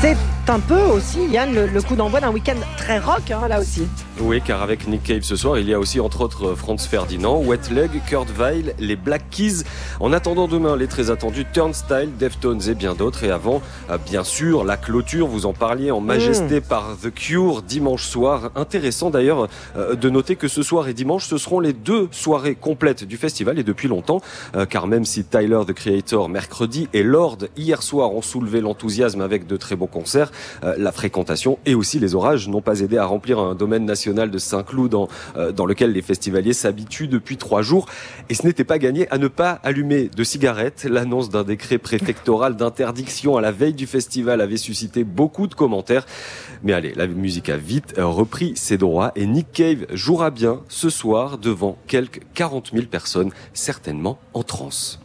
C'est un peu aussi, Yann, le coup d'envoi d'un week-end très rock, là aussi. Oui, car avec Nick Cave ce soir, il y a aussi entre autres Franz Ferdinand, Wet Leg, Kurt Weill, les Black Keys. En attendant demain, les très attendus Turnstile, Deftones et bien d'autres. Et avant, bien sûr, la clôture, vous en parliez en majesté par The Cure dimanche soir. Intéressant d'ailleurs de noter que ce soir et dimanche, ce seront les 2 soirées complètes du festival et depuis longtemps. Car même si Tyler, The Creator, mercredi et Lord, hier soir, ont soulevé l'enthousiasme avec de très beaux concerts, la fréquentation et aussi les orages n'ont pas aidé à remplir un domaine national de Saint-Cloud dans lequel les festivaliers s'habituent depuis 3 jours. Et ce n'était pas gagné à ne pas allumer de cigarettes. L'annonce d'un décret préfectoral d'interdiction à la veille du festival avait suscité beaucoup de commentaires. Mais allez, la musique a vite repris ses droits et Nick Cave jouera bien ce soir devant quelques 40 000 personnes, certainement en transe.